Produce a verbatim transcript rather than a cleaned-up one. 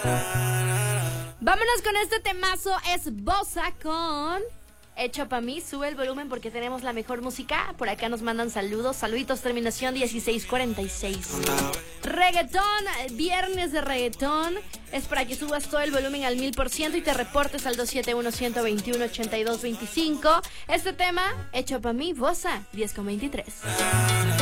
Vámonos con este temazo, es Bossa con Hecho Pa' Mí. Sube el volumen porque tenemos la mejor música. Por acá nos mandan saludos, saluditos, terminación dieciséis cuarenta y seis. Reggaetón, viernes de reggaetón. Es para que subas todo el volumen al mil por ciento y te reportes al dos siete uno, uno dos uno, ocho dos dos cinco. Este tema, Hecho Pa' Mí, Bossa, diez con veintitrés.